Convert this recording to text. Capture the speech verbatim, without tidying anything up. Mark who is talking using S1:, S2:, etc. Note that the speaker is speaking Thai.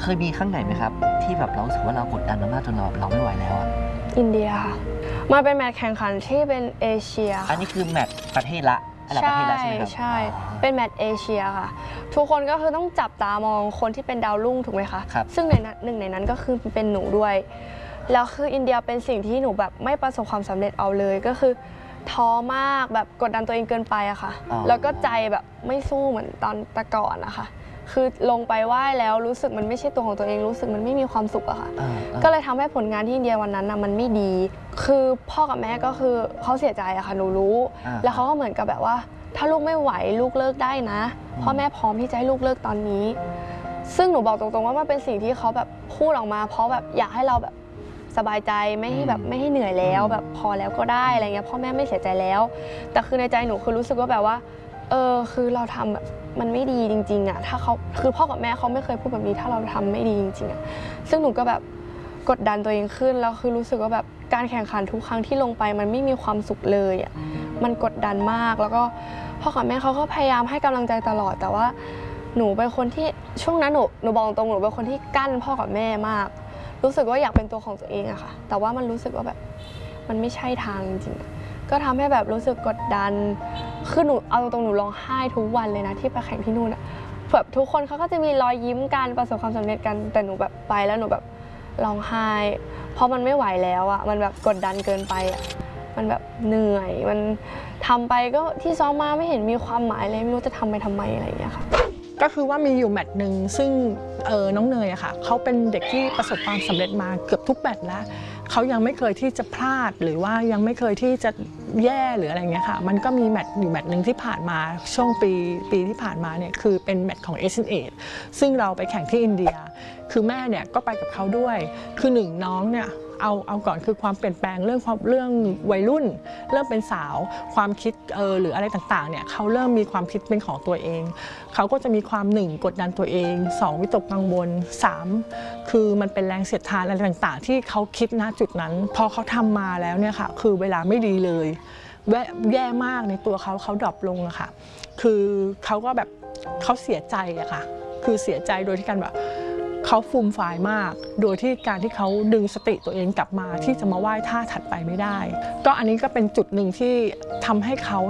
S1: เคยมีครั้งไหนไหมครับที่แบบเรารู้สึกว่าเรากดดันมากจนเราเราไม่ไหวแล้วอ่ะ
S2: อินเดียค่ะมาเป็นแมตช์แข่งขันที่เป็นเอเชีย
S1: อันนี้คือแมตช์ประเทศละ
S2: ใช่ใช่เป็นแมตช์เอเชียค่ะทุกคนก็คือต้องจับตามองคนที่เป็นดาวรุ่งถูกไหมคะซึ่งในนั้นหนึ่งในนั้นก็คือเป็นหนูด้วยแล้วคืออินเดียเป็นสิ่งที่หนูแบบไม่ประสบความสำเร็จเอาเลยก็คือท้อมากแบบกดดันตัวเองเกินไปอะค่ะแล้วก็ใจแบบไม่สู้เหมือนตอนแต่ก่อนนะคะคือลงไปไหว้แล้วรู้สึกมันไม่ใช่ตัวของตัวเองรู้สึกมันไม่มีความสุขอะค่ะก็เลยทำให้ผลงานที่อินเดียวันนั้นนะมันไม่ดีคือพ่อกับแม่ก็คือเขาเสียใจอะค่ะหนูรู้แล้วเขาก็เหมือนกับแบบว่าถ้าลูกไม่ไหวลูกเลิกได้นะพ่อแม่พร้อมที่จะให้ลูกเลิกตอนนี้ซึ่งหนูบอกตรงๆว่ามันเป็นสิ่งที่เขาแบบพูดออกมาเพราะแบบอยากให้เราแบบสบายใจไม่ให้แบบไม่ให้เหนื่อยแล้วแบบพอแล้วก็ได้อะไรเงี้ยพ่อแม่ไม่เสียใจแล้วแต่คือในใจหนูคือรู้สึกว่าแบบว่าเออคือเราทำแบบมันไม่ดีจริงๆอ่ะถ้าเขาคือพ่อกับแม่เขาไม่เคยพูดแบบนี้ถ้าเราทำไม่ดีจริงๆอ่ะซึ่งหนูก็แบบกดดันตัวเองขึ้นแล้วคือรู้สึกว่าแบบการแข่งขันทุกครั้งที่ลงไปมันไม่มีความสุขเลยอ่ะมันกดดันมากแล้วก็พ่อกับแม่เขาก็พยายามให้กำลังใจตลอดแต่ว่าหนูเป็นคนที่ช่วงนั้นหนูหนูบอกตรงหนูเป็นคนที่กั้นพ่อกับแม่มากรู้สึกว่าอยากเป็นตัวของตัวเองอะค่ะแต่ว่ามันรู้สึกว่าแบบมันไม่ใช่ทางจริงๆก็ทำให้แบบรู้สึกกดดันคือหนูเอาตรงๆหนูร้องไห้ทุกวันเลยนะที่ไปแข่งที่นู่นอะแบบทุกคนเขาก็จะมีรอยยิ้มกันประสบความสำเร็จกันแต่หนูแบบไปแล้วหนูแบบร้องไห้เพราะมันไม่ไหวแล้วอะมันแบบกดดันเกินไปอะมันแบบเหนื่อยมันทำไปก็ที่ซ้อมมาไม่เห็นมีความหมายเลยไม่รู้จะทำไปทำไมอะไรอย่างเงี้ยค่ะ
S3: ก็คือว่ามีอยู่แมตช์หนึ่งซึ่งเออน้องเนยอะค่ะเขาเป็นเด็กที่ประสบความสำเร็จมาเกือบทุกแมตช์แล้วเขายังไม่เคยที่จะพลาดหรือว่ายังไม่เคยที่จะแย่หรืออะไรเงี้ยค่ะมันก็มีแมตช์อยู่แมตช์หนึ่งที่ผ่านมาช่วงปีปีที่ผ่านมาเนี่ยคือเป็นแมตช์ของเอเชียนเอดซึ่งเราไปแข่งที่อินเดียคือแม่เนี่ยก็ไปกับเขาด้วยคือหนึ่งน้องเนี่ยเอาเอาก่อนคือความเปลี่ยนแปลงเรื่องความเรื่องวัยรุ่นเริ่มเป็นสาวความคิดเออหรืออะไรต่างๆเนี่ยเขาเริ่มมีความคิดเป็นของตัวเองเขาก็จะมีความหนึ่งกดดันตัวเองสองวิตกกังวลสามคือมันเป็นแรงเสียดทานอะไรต่างๆที่เขาคิดณจุดนั้นพอเขาทำมาแล้วเนี่ยค่ะคือเวลาไม่ดีเลยแย่มากในตัวเขาเขาดรอปลงอะค่ะคือเขาก็แบบเขาเสียใจอะค่ะคือเสียใจโดยที่การแบบเขาฟูมฟายมากโดยที่การที่เขาดึงสติตัวเองกลับมาที่จะมาไหว้ท่าถัดไปไม่ได้ก็อันนี้ก็เป็นจุดหนึ่งที่ทำให้เขา